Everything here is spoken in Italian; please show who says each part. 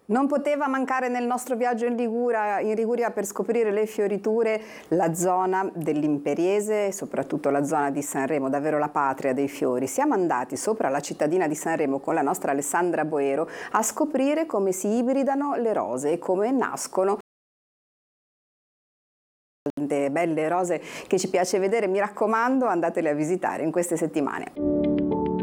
Speaker 1: Non poteva mancare nel nostro viaggio in Liguria per scoprire le fioriture la zona dell'Imperiese e soprattutto la zona di Sanremo, davvero la patria dei fiori. Siamo andati sopra la cittadina di Sanremo con la nostra Alessandra Boero a scoprire come si ibridano le rose e come nascono belle rose che ci piace vedere. Mi raccomando, andatele a visitare in queste settimane.